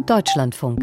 Deutschlandfunk.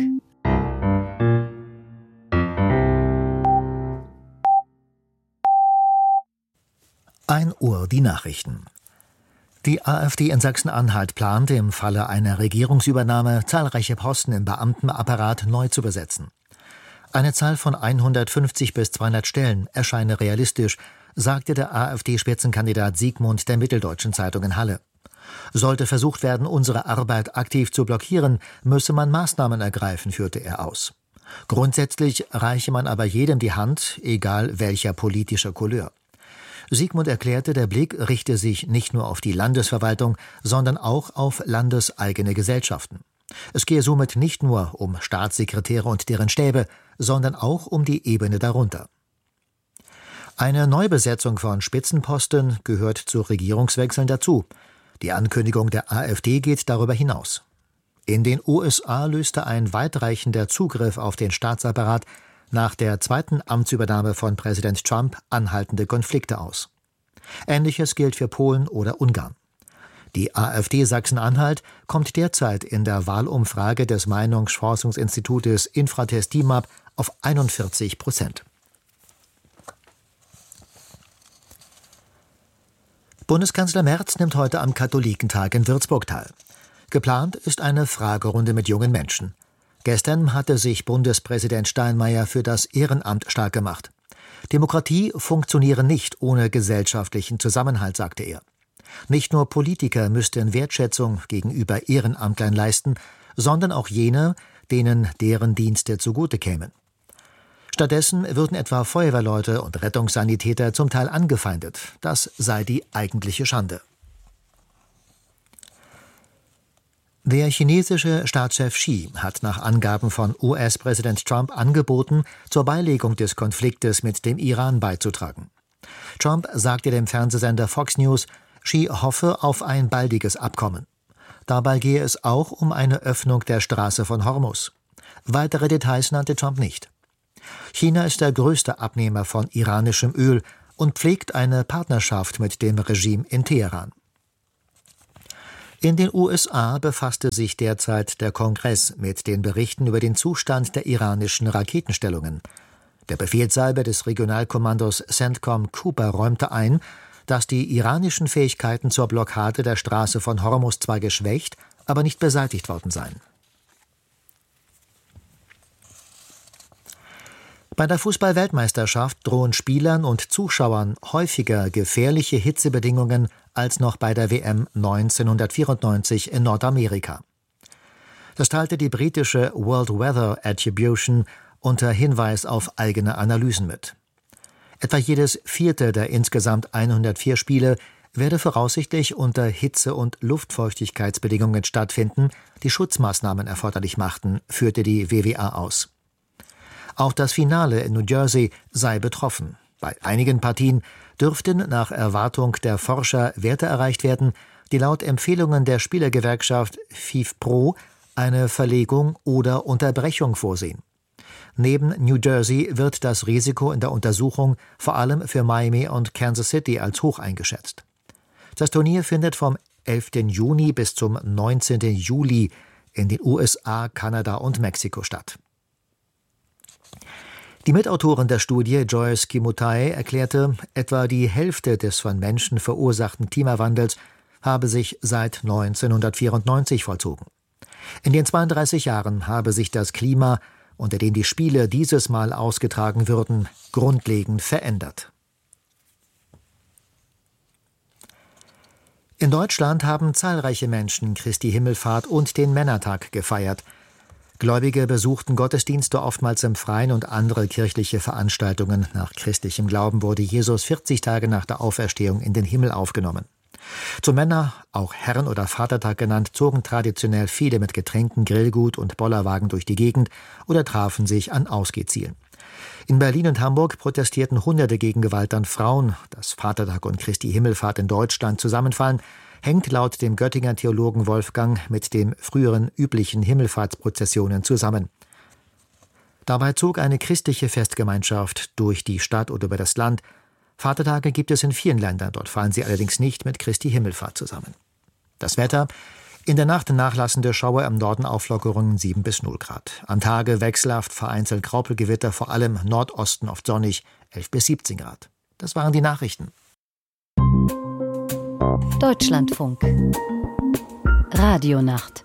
1 Uhr die Nachrichten. Die AfD in Sachsen-Anhalt plant, im Falle einer Regierungsübernahme zahlreiche Posten im Beamtenapparat neu zu besetzen. Eine Zahl von 150 bis 200 Stellen erscheine realistisch, sagte der AfD-Spitzenkandidat Siegmund der Mitteldeutschen Zeitung in Halle. Sollte versucht werden, unsere Arbeit aktiv zu blockieren, müsse man Maßnahmen ergreifen, führte er aus. Grundsätzlich reiche man aber jedem die Hand, egal welcher politischer Couleur. Siegmund erklärte, der Blick richte sich nicht nur auf die Landesverwaltung, sondern auch auf landeseigene Gesellschaften. Es gehe somit nicht nur um Staatssekretäre und deren Stäbe, sondern auch um die Ebene darunter. Eine Neubesetzung von Spitzenposten gehört zu Regierungswechseln dazu. Die Ankündigung der AfD geht darüber hinaus. In den USA löste ein weitreichender Zugriff auf den Staatsapparat nach der zweiten Amtsübernahme von Präsident Trump anhaltende Konflikte aus. Ähnliches gilt für Polen oder Ungarn. Die AfD Sachsen-Anhalt kommt derzeit in der Wahlumfrage des Meinungsforschungsinstitutes Infratest DIMAP auf 41%. Bundeskanzler Merz nimmt heute am Katholikentag in Würzburg teil. Geplant ist eine Fragerunde mit jungen Menschen. Gestern hatte sich Bundespräsident Steinmeier für das Ehrenamt stark gemacht. Demokratie funktioniere nicht ohne gesellschaftlichen Zusammenhalt, sagte er. Nicht nur Politiker müssten Wertschätzung gegenüber Ehrenamtlern leisten, sondern auch jene, denen deren Dienste zugute kämen. Stattdessen würden etwa Feuerwehrleute und Rettungssanitäter zum Teil angefeindet. Das sei die eigentliche Schande. Der chinesische Staatschef Xi hat nach Angaben von US-Präsident Trump angeboten, zur Beilegung des Konfliktes mit dem Iran beizutragen. Trump sagte dem Fernsehsender Fox News, Xi hoffe auf ein baldiges Abkommen. Dabei gehe es auch um eine Öffnung der Straße von Hormuz. Weitere Details nannte Trump nicht. China ist der größte Abnehmer von iranischem Öl und pflegt eine Partnerschaft mit dem Regime in Teheran. In den USA befasste sich derzeit der Kongress mit den Berichten über den Zustand der iranischen Raketenstellungen. Der Befehlshaber des Regionalkommandos CENTCOM Cooper räumte ein, dass die iranischen Fähigkeiten zur Blockade der Straße von Hormuz zwar geschwächt, aber nicht beseitigt worden seien. Bei der Fußball-Weltmeisterschaft drohen Spielern und Zuschauern häufiger gefährliche Hitzebedingungen als noch bei der WM 1994 in Nordamerika. Das teilte die britische World Weather Attribution unter Hinweis auf eigene Analysen mit. Etwa jedes 4. der insgesamt 104 Spiele werde voraussichtlich unter Hitze- und Luftfeuchtigkeitsbedingungen stattfinden, die Schutzmaßnahmen erforderlich machten, führte die WWA aus. Auch das Finale in New Jersey sei betroffen. Bei einigen Partien dürften nach Erwartung der Forscher Werte erreicht werden, die laut Empfehlungen der Spielergewerkschaft FIFPro eine Verlegung oder Unterbrechung vorsehen. Neben New Jersey wird das Risiko in der Untersuchung vor allem für Miami und Kansas City als hoch eingeschätzt. Das Turnier findet vom 11. Juni bis zum 19. Juli in den USA, Kanada und Mexiko statt. Die Mitautorin der Studie, Joyce Kimutai, erklärte, etwa die Hälfte des von Menschen verursachten Klimawandels habe sich seit 1994 vollzogen. In den 32 Jahren habe sich das Klima, unter dem die Spiele dieses Mal ausgetragen würden, grundlegend verändert. In Deutschland haben zahlreiche Menschen Christi Himmelfahrt und den Männertag gefeiert. Gläubige besuchten Gottesdienste oftmals im Freien und andere kirchliche Veranstaltungen. Nach christlichem Glauben wurde Jesus 40 Tage nach der Auferstehung in den Himmel aufgenommen. Zum Männer, auch Herren- oder Vatertag genannt, zogen traditionell viele mit Getränken, Grillgut und Bollerwagen durch die Gegend oder trafen sich an Ausgehzielen. In Berlin und Hamburg protestierten Hunderte gegen Gewalt an Frauen. Dass Vatertag und Christi Himmelfahrt in Deutschland zusammenfallen, hängt laut dem Göttinger Theologen Wolfgang mit den früheren üblichen Himmelfahrtsprozessionen zusammen. Dabei zog eine christliche Festgemeinschaft durch die Stadt oder über das Land. Vatertage gibt es in vielen Ländern, dort fallen sie allerdings nicht mit Christi Himmelfahrt zusammen. Das Wetter: In der Nacht nachlassende Schauer, im Norden Auflockerungen 7 bis 0 Grad. Am Tage wechselhaft, vereinzelt Graupelgewitter, vor allem Nordosten oft sonnig, 11 bis 17 Grad. Das waren die Nachrichten. Deutschlandfunk. Radionacht.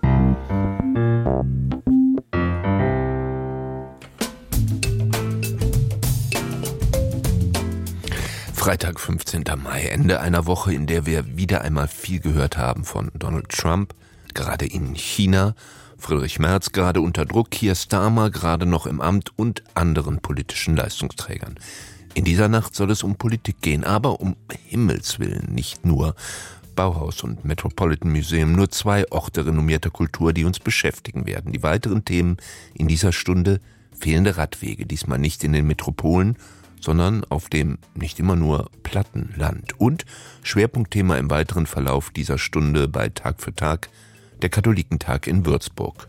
Freitag, 15. Mai, Ende einer Woche, in der wir wieder einmal viel gehört haben von Donald Trump, gerade in China, Friedrich Merz gerade unter Druck, Keir Starmer gerade noch im Amt und anderen politischen Leistungsträgern. In dieser Nacht soll es um Politik gehen, aber um Himmels Willen nicht nur. Bauhaus und Metropolitan Museum, nur 2 Orte renommierter Kultur, die uns beschäftigen werden. Die weiteren Themen in dieser Stunde: fehlende Radwege, diesmal nicht in den Metropolen, sondern auf dem nicht immer nur platten Land. Und Schwerpunktthema im weiteren Verlauf dieser Stunde bei Tag für Tag, der Katholikentag in Würzburg.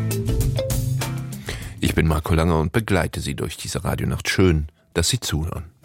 Ich bin Marco Langer und begleite Sie durch diese Radionacht. Schön, dass Sie zuhören.